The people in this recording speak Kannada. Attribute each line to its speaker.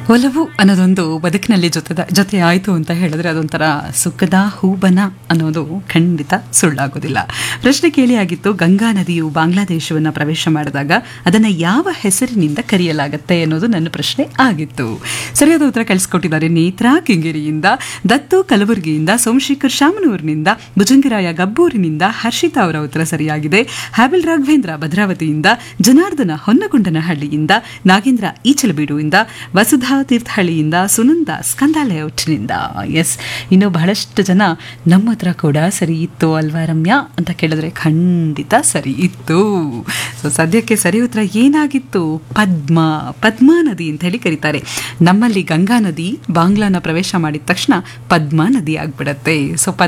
Speaker 1: ಒಲವು ಅನ್ನೋದೊಂದು ಬದುಕಿನಲ್ಲಿ ಜೊತೆ ಆಯಿತು ಅಂತ ಹೇಳಿದ್ರೆ ಅದೊಂಥರ ಸುಖದ ಹೂಬನ ಅನ್ನೋದು ಖಂಡಿತ ಸುಳ್ಳಾಗೋದಿಲ್ಲ. ಪ್ರಶ್ನೆ ಕೇಳಿ ಆಗಿತ್ತು, ಗಂಗಾ ನದಿಯು ಬಾಂಗ್ಲಾದೇಶವನ್ನು ಪ್ರವೇಶ ಮಾಡಿದಾಗ ಅದನ್ನು ಯಾವ ಹೆಸರಿನಿಂದ ಕರೆಯಲಾಗುತ್ತೆ ಅನ್ನೋದು ನನ್ನ ಪ್ರಶ್ನೆ ಆಗಿತ್ತು. ಸರಿಯಾದ ಉತ್ತರ ಕಳಿಸ್ಕೊಟ್ಟಿದ್ದಾರೆ ನೇತ್ರಾ ಕೆಂಗೇರಿಯಿಂದ, ದತ್ತು ಕಲಬುರಗಿಯಿಂದ, ಸೋಮಶೇಖರ್ ಶಾಮನೂರಿನಿಂದ, ಭುಜಂಗರಾಯ ಗಬ್ಬೂರಿನಿಂದ, ಹರ್ಷಿತಾ ಅವರ ಉತ್ತರ ಸರಿಯಾಗಿದೆ. ಹ್ಯಾಬಿಲ್ ರಾಘವೇಂದ್ರ ಭದ್ರಾವತಿಯಿಂದ, ಜನಾರ್ದನ ಹೊನ್ನಗೊಂಡನಹಳ್ಳಿಯಿಂದ, ನಾಗೇಂದ್ರ ಈಚಲಬೀಡುವಿಂದ, ವಸುಧಾ ತೀರ್ಥಹಳ್ಳಿಯಿಂದ, ಸುನಂದ ಸ್ಕಂದಾಲೇಔಟ್ನಿಂದ. ಎಸ್, ಇನ್ನು ಬಹಳಷ್ಟು ಜನ ನಮ್ಮ ಹತ್ರ ಕೂಡ ಸರಿ ಇತ್ತು ಅಲ್ವಾ ರಮ್ಯಾ ಅಂತ ಕೇಳಿದ್ರೆ ಖಂಡಿತ ಸರಿ ಇತ್ತು. ಸೊ ಸದ್ಯಕ್ಕೆ ಸರಿ ಉತ್ತರ ಏನಾಗಿತ್ತು? ಪದ್ಮಾ ನದಿ ಅಂತ ಹೇಳಿ ಕರೀತಾರೆ. ನಮ್ಮಲ್ಲಿ ಗಂಗಾ ನದಿ ಬಾಂಗ್ಲಾನ ಪ್ರವೇಶ ಮಾಡಿದ ತಕ್ಷಣ ಪದ್ಮಾ ನದಿ ಆಗ್ಬಿಡತ್ತೆ. ಸೊ